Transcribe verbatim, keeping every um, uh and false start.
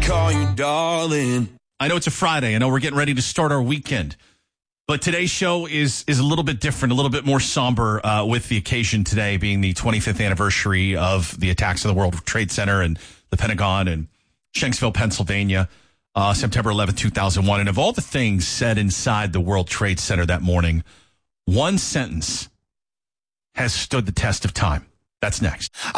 call you darling. I know it's a Friday. I know we're getting ready to start our weekend. But today's show is is a little bit different, a little bit more somber uh, with the occasion today being the twenty-fifth anniversary of the attacks on the World Trade Center and the Pentagon and Shanksville, Pennsylvania, uh, September eleventh, two thousand one. And of all the things said inside the World Trade Center that morning, one sentence has stood the test of time. That's next.